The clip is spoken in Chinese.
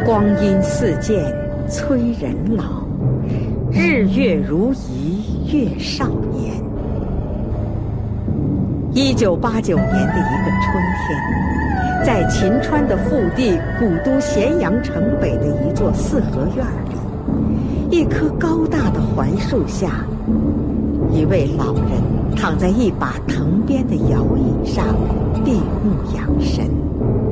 光阴似箭，催人老；日月如移，越少年。1989年的一个春天，在秦川的腹地古都咸阳城北的一座四合院里，一棵高大的槐树下，一位老人躺在一把藤编的摇椅上闭目养神。